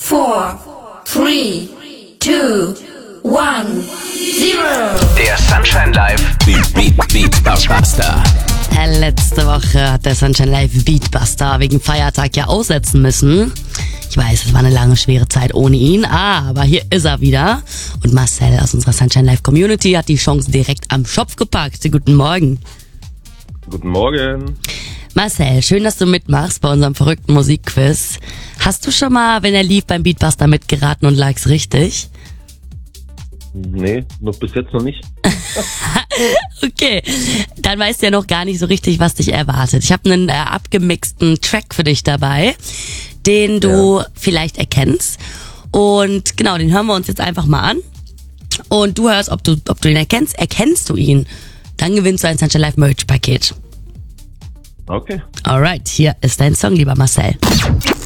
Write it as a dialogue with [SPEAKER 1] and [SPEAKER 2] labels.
[SPEAKER 1] 4, 3, 2, 1, 0.
[SPEAKER 2] Der Sunshine Live Beatbuster.
[SPEAKER 3] Letzte Woche hat der Sunshine Live Beatbuster wegen Feiertag ja aussetzen müssen. Ich weiß, es war eine lange, schwere Zeit ohne ihn, aber hier ist er wieder. Und Marcel aus unserer Sunshine Live Community hat die Chance direkt am Schopf gepackt. Guten Morgen.
[SPEAKER 4] Guten Morgen.
[SPEAKER 3] Marcel, schön, dass du mitmachst bei unserem verrückten Musikquiz. Hast du schon mal, wenn er lief, beim Beatbuster mitgeraten und lag's richtig?
[SPEAKER 4] Nee, noch bis jetzt noch nicht.
[SPEAKER 3] Okay, dann weißt du ja noch gar nicht so richtig, was dich erwartet. Ich habe einen abgemixten Track für dich dabei, den du vielleicht erkennst. Und genau, den hören wir uns jetzt einfach mal an. Und du hörst, ob du ihn erkennst. Erkennst du ihn, dann gewinnst du ein Sunshine Live Merch Paket.
[SPEAKER 4] Okay.
[SPEAKER 3] Alright, hier ist dein Song, lieber Marcel.